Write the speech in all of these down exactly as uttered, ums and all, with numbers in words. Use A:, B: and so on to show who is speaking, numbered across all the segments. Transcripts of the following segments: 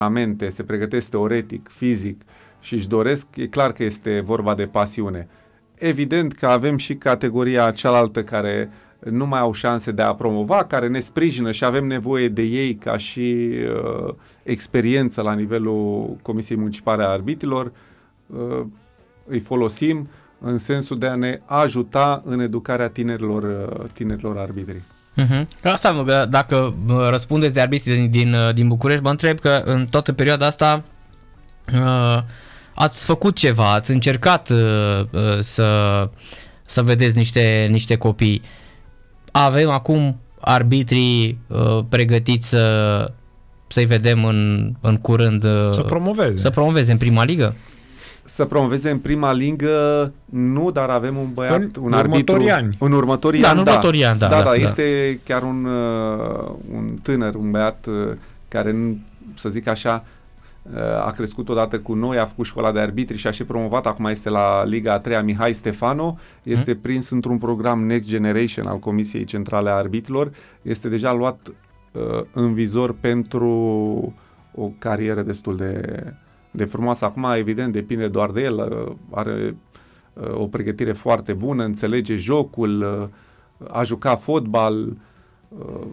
A: antrenamente, se pregătesc teoretic, fizic și își doresc, e clar că este vorba de pasiune. Evident că avem și categoria cealaltă care nu mai au șanse de a promova, care ne sprijină și avem nevoie de ei ca și uh, experiență la nivelul Comisiei Municipale a Arbitrilor. Uh, îi folosim în sensul de a ne ajuta în educarea tinerilor, uh, tinerilor arbitri.
B: Uh-huh. Asta, dacă răspundeți de arbitri din, din, din București, mă întreb că în toată perioada asta uh, ați făcut ceva, ați încercat uh, să, să vedeți niște, niște copii. Avem acum arbitrii uh, pregătiți să, să-i vedem în, în curând uh,
C: să promoveze.
B: să promoveze în prima ligă?
A: Să promoveze în prima ligă, nu, dar avem un băiat,
C: în
A: un arbitru.
C: Următorii ani.
A: În următorii
B: da,
A: ani,
B: în următorii ani, da.
A: Da,
B: da,
A: da,
B: da,
A: este chiar un, uh, un tânăr, un băiat uh, care, să zic așa, uh, a crescut odată cu noi, a făcut școala de arbitri și a și promovat, acum este la Liga a treia, Mihai Stefano, este hmm. prins într-un program Next Generation al Comisiei Centrale a Arbitrilor, este deja luat uh, în vizor pentru o carieră destul de... de frumoasă. Acum, evident, depinde doar de el, are uh, o pregătire foarte bună, înțelege jocul, uh, a jucat fotbal, uh,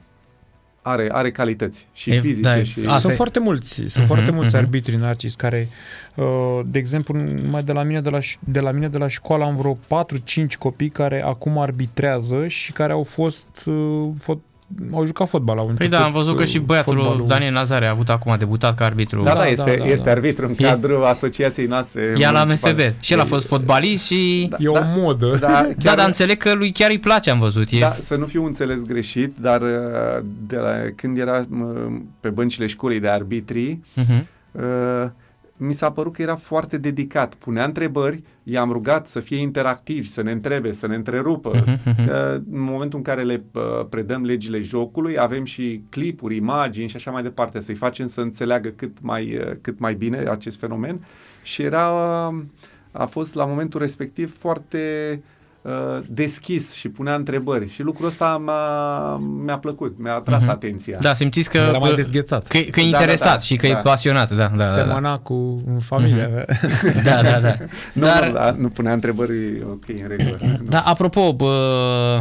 A: are, are calități și e, fizice. Da, și...
C: Sunt foarte mulți, sunt uh-huh, foarte mulți uh-huh. arbitri Narcis care, uh, de exemplu, numai de la mine de la, de la mine de la școală am vreo patru cinci copii care acum arbitrează și care au fost uh, fot, au jucat fotbal la un
B: Păi da, am văzut că și băiatul
C: fotbalul.
B: Daniel Nazare a avut acum a debutat ca arbitru.
A: Da, da,
C: da
A: este,
C: da, da,
A: este
C: da.
A: arbitru în cadrul e, asociației noastre.
B: Ea la M F B. Și el a fost fotbalist și...
C: Da, e da, o modă.
A: Da, chiar,
B: da, dar înțeleg că lui chiar îi place, am văzut. E...
A: Da, să nu fiu înțeles greșit, dar de la, când era pe băncile școlii de arbitri, uh-huh. uh, mi s-a părut că era foarte dedicat. Punea întrebări, i-am rugat să fie interactivi, să ne întrebe, să ne întrerupă. Uh-huh. Că în momentul în care le uh, predăm legile jocului, avem și clipuri, imagini și așa mai departe, să-i facem să înțeleagă cât mai, uh, cât mai bine acest fenomen. Și era, uh, a fost la momentul respectiv foarte uh, deschis și punea întrebări. Și lucrul ăsta m-a, mi-a plăcut, mi-a atras uh-huh. atenția.
B: Da, simțiți că...
C: Era mai dezghețat.
B: Că, că e interesat da, da, da, și că da. e pasionat. Da, da,
C: semăna
B: da, da.
C: cu familia.
B: Uh-huh. da, da, da.
A: Nu, Dar... nu, nu punea întrebări, ok, în regulă.
B: Da, apropo, bă,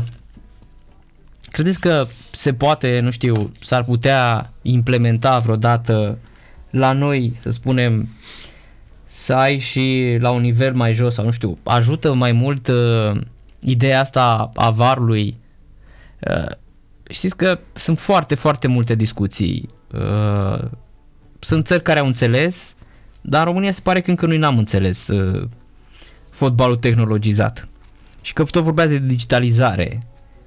B: credeți că se poate, nu știu, s-ar putea implementa vreodată la noi, să spunem, să ai și la un nivel mai jos, sau nu știu, ajută mai mult uh, ideea asta a varului. Uh, știți că sunt foarte, foarte multe discuții. Uh, sunt țări care au înțeles, dar în România se pare că încă noi n-am înțeles uh, fotbalul tehnologizat. Și că tot vorbeați de digitalizare.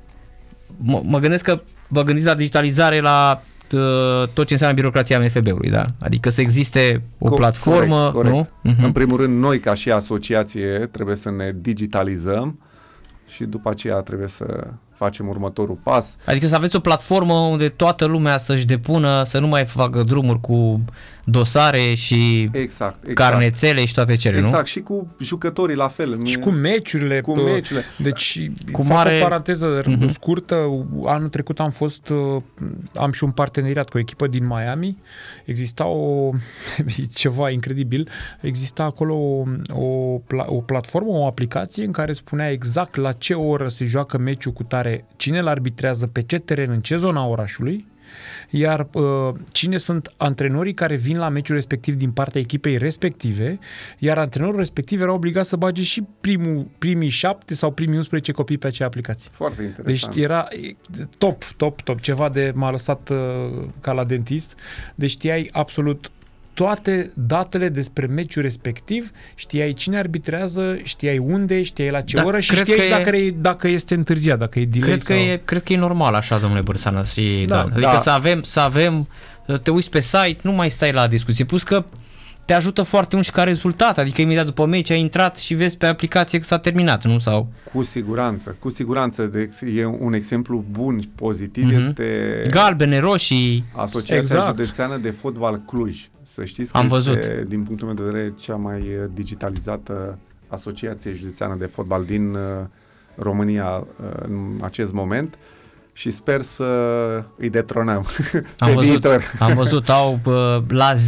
B: M- mă gândesc că vă gândiți la digitalizare la tot ce înseamnă birocrația M F B-ului, da? Adică să existe o Co- platformă,
A: corect, corect.
B: nu? Uh-huh.
A: În primul rând, noi ca și asociație trebuie să ne digitalizăm și după aceea trebuie să facem următorul pas.
B: Adică să aveți o platformă unde toată lumea să-și depună, să nu mai facă drumuri cu dosare și
A: exact, exact.
B: carnețele și toate cele,
A: exact.
B: nu?
A: Exact, și cu jucătorii la fel.
C: Și cu meciurile.
A: Cu meciurile.
C: Deci,
B: cu
C: fac
B: mare...
C: o paranteză uh-huh. scurtă. Anul trecut am fost, am și un parteneriat cu o echipă din Miami. Exista o, ceva incredibil, exista acolo o, o, o platformă, o aplicație în care spunea exact la ce oră se joacă meciul cu tare, cine îl arbitrează, pe ce teren, în ce zona orașului, iar uh, cine sunt antrenorii care vin la meciul respectiv din partea echipei respective, iar antrenorul respectiv era obligat să bage și primul, primii șapte sau primii unsprezece copii pe acea aplicație.
A: Foarte interesant.
C: Deci era top, top, top, ceva de m-a lăsat uh, ca la dentist. Deci știai absolut toate datele despre meciul respectiv, știai cine arbitrează, știai unde, știai la ce da, oră și știai dacă, e, dacă este întârziat, dacă e delay.
B: Cred,
C: sau...
B: că e, cred că e normal așa, domnule Bârsană. Și,
C: da,
B: da, adică
A: da.
B: să avem, să avem, te uiți pe site, nu mai stai la discuție, plus că te ajută foarte mult și ca rezultat, adică imediat după meci ai intrat și vezi pe aplicație că s-a terminat, nu? Sau...
A: Cu siguranță, cu siguranță. De, e un exemplu bun și pozitiv, mm-hmm. este...
B: Galbene, roșii...
A: Asociația exact. Județeană de Fotbal Cluj. Să știți că
B: Am
A: este,
B: văzut.
A: din punctul meu de vedere, cea mai digitalizată asociație județeană de fotbal din uh, România uh, în acest moment și sper să îi detronăm
B: am
A: pe
B: văzut,
A: viitor.
B: Am văzut, au la